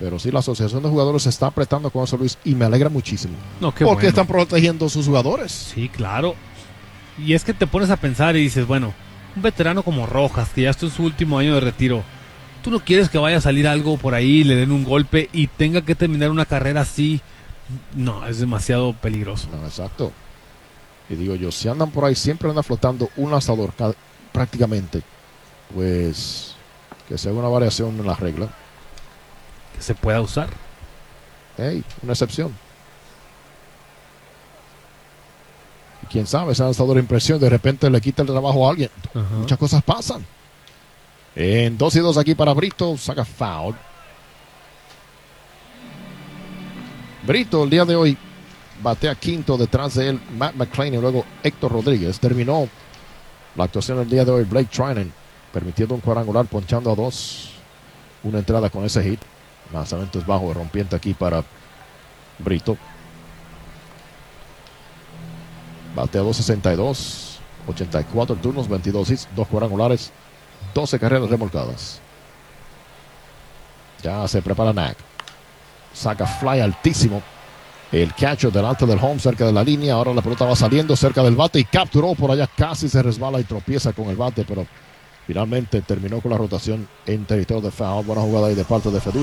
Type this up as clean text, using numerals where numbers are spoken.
Pero sí, la asociación de jugadores se está apretando con eso, Luis, y me alegra muchísimo. No, qué porque bueno. están protegiendo a sus jugadores. Sí, claro. Y es que te pones a pensar y dices, bueno, un veterano como Rojas, que ya está en su último año de retiro, tú no quieres que vaya a salir algo por ahí, le den un golpe y tenga que terminar una carrera así. No, es demasiado peligroso. No, exacto. Y digo yo, si andan por ahí, siempre anda flotando un lanzador prácticamente, pues que sea una variación en la regla. Que se pueda usar. Hey, una excepción. Y quién sabe, ese lanzador de impresión de repente le quita el trabajo a alguien. Ajá. Muchas cosas pasan. En 2-2 aquí para Brito, saca foul. Brito el día de hoy batea quinto, detrás de él Matt McClain y luego Héctor Rodríguez. Terminó la actuación del día de hoy Blake Treinen, permitiendo un cuadrangular, ponchando a 2. Una entrada con ese hit. Lanzamiento es bajo, rompiente aquí para Brito. Batea 262, 84 turnos, 22 hits, 2 cuadrangulares, 12 carreras remolcadas. Ya se prepara Nag. Saca fly altísimo. El catcher delante del home, cerca de la línea. Ahora la pelota va saliendo cerca del bate y capturó por allá. Casi se resbala y tropieza con el bate, pero finalmente terminó con la rotación en territorio de foul. Buena jugada ahí de parte de Fedú.